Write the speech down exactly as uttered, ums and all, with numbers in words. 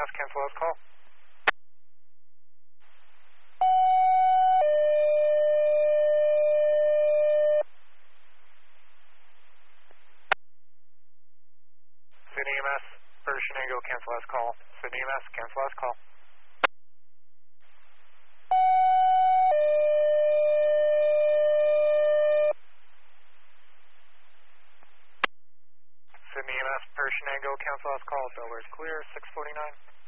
Mass, cancel last call. Sydney E M S, British Shenango, cancel last call. Sydney E M S, cancel last call. Sydney E M S, British Shenango, cancel last call. Delaware's clear, six forty-nine.